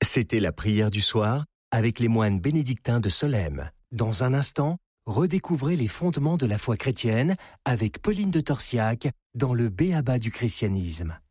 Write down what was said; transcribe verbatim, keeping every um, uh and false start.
C'était la prière du soir avec les moines bénédictins de Solesmes. Dans un instant, redécouvrez les fondements de la foi chrétienne avec Pauline de Torsiac dans le B A B A du christianisme.